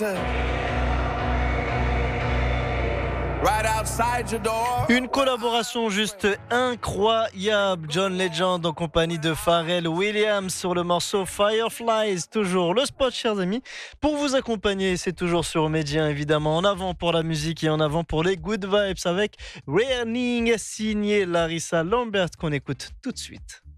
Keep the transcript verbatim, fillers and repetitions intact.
Une collaboration juste incroyable. John Legend en compagnie de Pharrell Williams sur le morceau Fireflies. Toujours le spot, chers amis. Pour vous accompagner, c'est toujours sur Média, évidemment. En avant pour la musique et en avant pour les good vibes avec Raining, signé Larissa Lambert, qu'on écoute tout de suite.